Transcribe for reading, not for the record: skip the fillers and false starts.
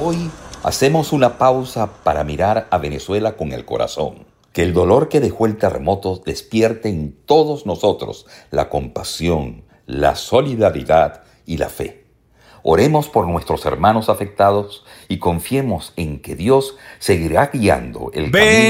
Hoy hacemos una pausa para mirar a Venezuela con el corazón. Que el dolor que dejó el terremoto despierte en todos nosotros la compasión, la solidaridad y la fe. Oremos por nuestros hermanos afectados y confiemos en que Dios seguirá guiando el camino.